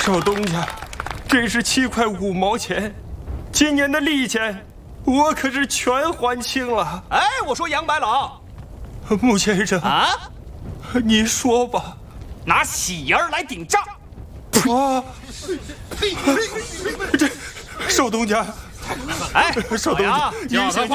少东家，这是7块5毛钱，今年的利钱，我可是全还清了。 哎，我说杨白老， 穆先生啊， 你说吧。 拿喜儿来顶账。 啊！这少东家， 哎， 少东家， 老杨， 您先。